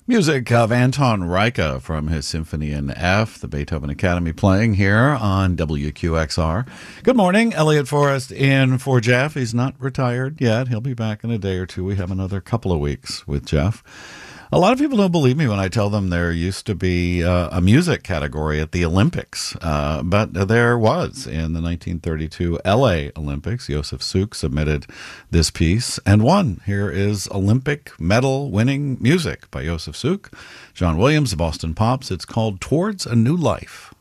Music of Anton Reicha from his Symphony in F, the Beethoven Academy playing here on WQXR. Good morning, Elliot Forrest in for Jeff. He's not retired yet. He'll be back in a day or two. We have another couple of weeks with Jeff. A lot of people don't believe me when I tell them there used to be a music category at the Olympics, but there was in the 1932 LA Olympics. Josef Suk submitted this piece and won. Here is Olympic medal winning music by Josef Suk. John Williams, the Boston Pops. It's called Towards a New Life.